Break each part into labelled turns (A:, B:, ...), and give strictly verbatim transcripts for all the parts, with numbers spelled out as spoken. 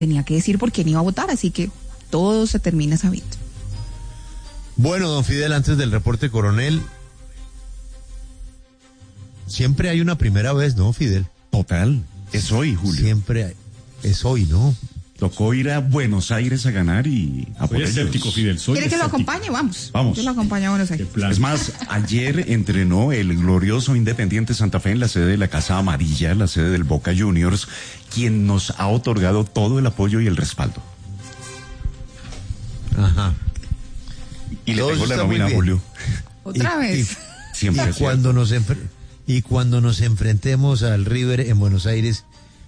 A: tenía que decir por quién iba a votar, así que todo se termina sabiendo.
B: Bueno, don Fidel, antes del reporte coronel, siempre hay una primera vez, ¿no, Fidel?
C: Total, es hoy, Julio.
B: Siempre hay, es hoy, ¿no?
C: Tocó ir a Buenos Aires a ganar y a por
D: Soy
C: ellos.
D: escéptico, Fidel. Soy
A: ¿Quiere que lo
D: escéptico.
A: acompañe? Vamos.
C: Vamos.
A: Yo lo acompaño a Buenos Aires.
C: Es más, ayer entrenó el glorioso Independiente Santa Fe en la sede de la Casa Amarilla, la sede del Boca Juniors, quien nos ha otorgado todo el apoyo y el respaldo.
B: Ajá.
C: Y le
B: Todo
C: tengo la
B: está muy
C: nómina,
B: bien.
C: Julio.
A: Otra
B: Y-
A: vez.
C: Siempre.
B: Y
C: es
B: cuando nos enfre- y cuando nos enfrentemos al River en Buenos Aires,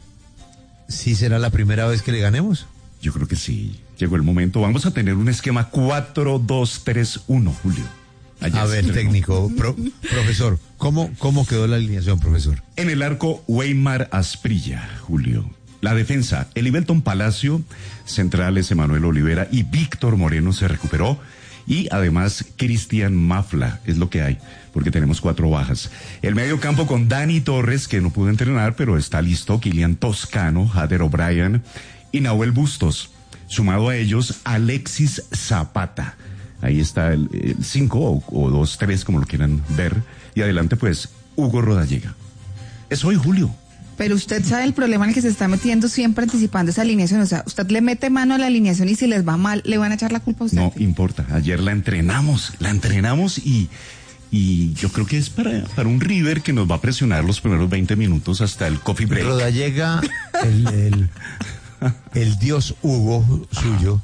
B: ¿sí será la primera vez que le ganemos?
C: Yo creo que sí. Llegó el momento. Vamos a tener un esquema cuatro dos tres uno, Julio. Ayer
B: A
C: se
B: ver,
C: entrenó.
B: técnico, pro- profesor, ¿cómo, ¿cómo quedó la alineación, profesor?
C: En el arco, Weimar Asprilla, Julio. La defensa, Elivelton Palacio, centrales Emanuel Olivera y Víctor Moreno se recuperó. Y además, Cristian Mafla, es lo que hay, porque tenemos cuatro bajas. El medio campo con Dani Torres, que no pudo entrenar, pero está listo, Kilian Toscano, Jader O'Brien y Nahuel Bustos. Sumado a ellos, Alexis Zapata. Ahí está el cinco o dos tres, como lo quieran ver. Y adelante, pues, Hugo Rodallega. Es hoy, Julio.
A: Pero usted sabe el problema en el que se está metiendo siempre anticipando esa alineación. O sea, usted le mete mano a la alineación y si les va mal, le van a echar la culpa a usted.
C: No importa. Ayer la entrenamos, la entrenamos y, y yo creo que es para, para un River que nos va a presionar los primeros veinte minutos hasta el coffee break.
B: Rodallega, el, el, el dios Hugo suyo,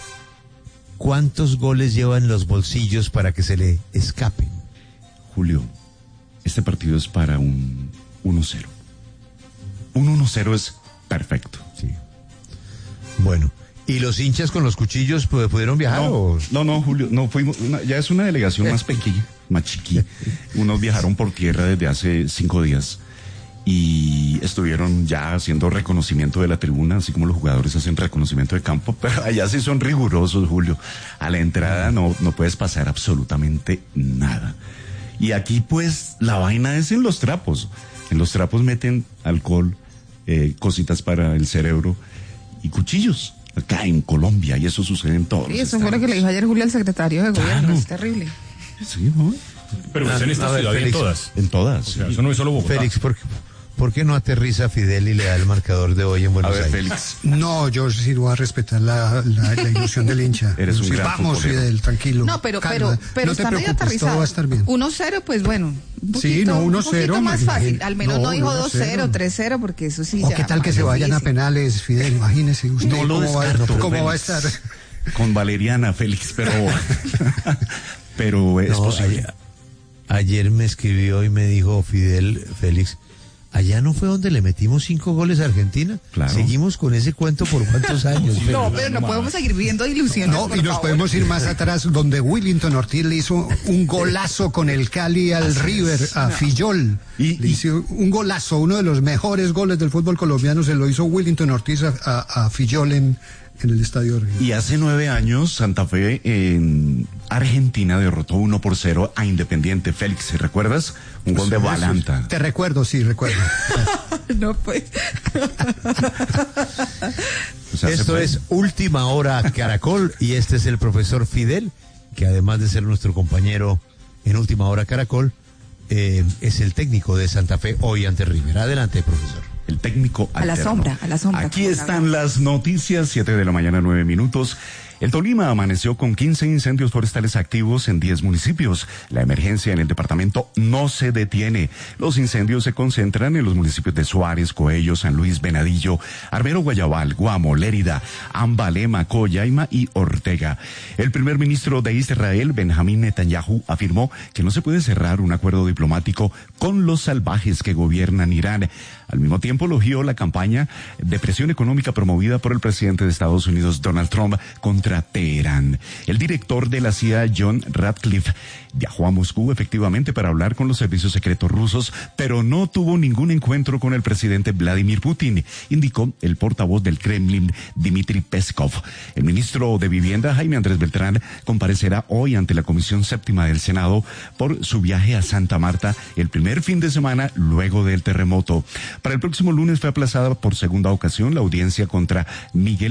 B: ¿cuántos goles lleva en los bolsillos para que se le escapen?
C: Julio, este partido es para un uno cero. Un uno cero es perfecto.
B: Sí. Bueno, ¿y los hinchas con los cuchillos pues, pudieron viajar?
C: No,
B: o?
C: no, no, Julio, no, fuimos, una- ya es una delegación más pequeña, más chiquita. Unos viajaron por tierra desde hace cinco días y estuvieron ya haciendo reconocimiento de la tribuna, así como los jugadores hacen reconocimiento de campo, pero allá sí son rigurosos, Julio. A la entrada no, no puedes pasar absolutamente nada. Y aquí pues la vaina es en los trapos. En los trapos meten alcohol, eh, cositas para el cerebro y cuchillos. Acá en Colombia, y eso sucede en todos
A: Sí,
C: los
A: eso fue lo que le dijo ayer Julio al secretario de gobierno.
C: Claro.
A: Es terrible.
C: Sí, ¿no?
D: Pero es en esta
B: A ver,
D: ciudad y en
B: Félix.
D: todas.
C: En todas.
D: O sea,
C: sí.
D: eso no es solo Bogotá.
B: Félix, ¿por qué, por qué no aterriza Fidel y le da el marcador de hoy en
C: A
B: Buenos
C: ver,
B: Aires?
C: Félix.
E: No, yo sí voy a respetar la, la, la ilusión del hincha.
C: Eres un
E: Sí,
C: gran
E: vamos,
C: futbolero.
E: Fidel, tranquilo.
A: No, pero,
E: calma.
A: pero, pero
E: no te
A: está medio
E: preocupes,
A: aterrizado.
E: todo va a estar bien.
A: uno cero, pues bueno. Un poquito,
E: Sí, no, uno cero,
A: Un poquito más
E: imagínate.
A: fácil. Al menos no,
E: No,
A: dijo
E: uno
A: dos cero,
E: cero.
A: tres cero, porque eso sí
E: O
A: ya
E: qué tal que
A: más
E: se vayan a
A: difícil.
E: penales, Fidel, imagínese usted
C: No lo
E: cómo, va,
C: descarto,
E: cómo va a
C: Félix.
E: estar.
C: Con Valeriana, Félix, pero. pero es
B: No,
C: posible.
B: ayer, ayer me escribió y me dijo Fidel, Félix, ¿allá no fue donde le metimos cinco goles a Argentina?
C: Claro.
B: Seguimos con ese cuento por cuántos años. Félix?
A: No, pero no podemos seguir viviendo ilusiones.
E: No,
A: por
E: y nos
A: favor.
E: podemos ir más atrás, donde Willington Ortiz le hizo un golazo con el Cali al River, a Fillol.
C: Y-
E: le
C: y-
E: hizo un golazo, uno de los mejores goles del fútbol colombiano, se lo hizo Willington Ortiz a, a, a Fillol en, en el Estadio River.
C: Y hace nueve años, Santa Fe en Argentina derrotó uno por cero a Independiente. Félix, ¿recuerdas? Un gol de Balanta.
E: Te recuerdo, sí, recuerdo.
A: No, pues.
C: O sea, se
B: Esto
C: fue.
B: es Última Hora Caracol y este es el profesor Fidel, que además de ser nuestro compañero en Última Hora Caracol, eh, es el técnico de Santa Fe hoy ante River. Adelante, profesor.
C: El técnico
A: A la
C: alterno.
A: sombra, a la sombra,
C: Aquí
A: como
C: están las noticias, siete de la mañana, nueve minutos. El Tolima amaneció con quince incendios forestales activos en diez municipios. La emergencia en el departamento no se detiene. Los incendios se concentran en los municipios de Suárez, Coello, San Luis, Venadillo, Armero, Guayabal, Guamo, Lérida, Ambalema, Coyaima y Ortega. El primer ministro de Israel, Benjamín Netanyahu, afirmó que no se puede cerrar un acuerdo diplomático con los salvajes que gobiernan Irán. Al mismo tiempo elogió la campaña de presión económica promovida por el presidente de Estados Unidos, Donald Trump, contra contra Teherán. El director de la C I A, John Ratcliffe, viajó a Moscú efectivamente para hablar con los servicios secretos rusos, pero no tuvo ningún encuentro con el presidente Vladimir Putin, indicó el portavoz del Kremlin, Dmitry Peskov. El ministro de Vivienda, Jaime Andrés Beltrán, comparecerá hoy ante la Comisión Séptima del Senado por su viaje a Santa Marta el primer fin de semana luego del terremoto. Para el próximo lunes fue aplazada por segunda ocasión la audiencia contra Miguel